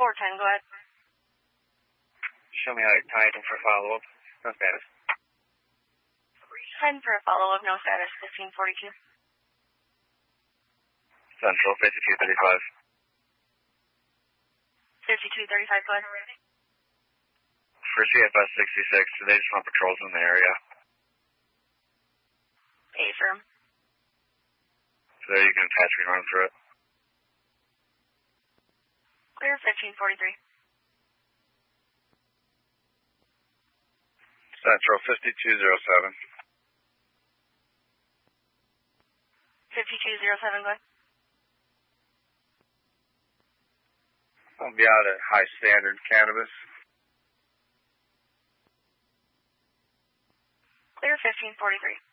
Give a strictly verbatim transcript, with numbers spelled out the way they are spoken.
four ten, go ahead. Show me how you're tied in for follow-up. No status. ten for a follow-up, no status, fifteen forty-two. Central, fifty-two thirty-five. fifty-two thirty-five, go ahead. For C F S sixty-six, they just want patrols in the area. A firm. So there you can patch me and run through it. Clear, fifteen forty-three. Central, fifty-two oh seven. fifty-two oh seven, go ahead. I'll be out at High Standard Cannabis. Clear, fifteen forty-three.